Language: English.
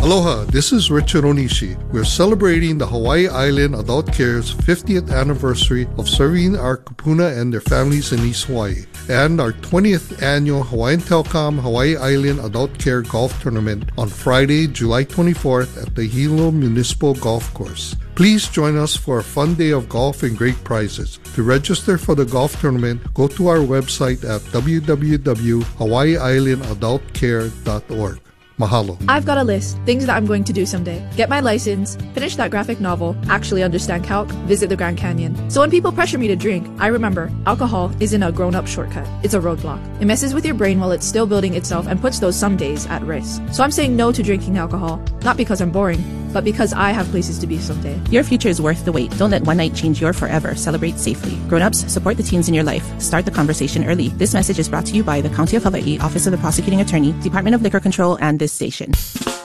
Aloha, this is Richard Onishi. We're celebrating the Hawaii Island Adult Care's 50th anniversary of serving our kupuna and their families in East Hawaii, and our 20th annual Hawaiian Telcom Hawaii Island Adult Care Golf Tournament on Friday, July 24th at the Hilo Municipal Golf Course. Please join us for a fun day of golf and great prizes. To register for the golf tournament, go to our website at www.hawaiiislandadultcare.org. Mahalo. I've got a list. Things that I'm going to do someday. Get my license, finish that graphic novel, actually understand calc, visit the Grand Canyon. So when people pressure me to drink, I remember alcohol isn't a grown-up shortcut. It's a roadblock. It messes with your brain while it's still building itself and puts those some days at risk. So I'm saying no to drinking alcohol, not because I'm boring, but because I have places to be someday. Your future is worth the wait. Don't let one night change your forever. Celebrate safely. Grown-ups, support the teens in your life. Start the conversation early. This message is brought to you by the County of Hawaii, Office of the Prosecuting Attorney, Department of Liquor Control, and this station.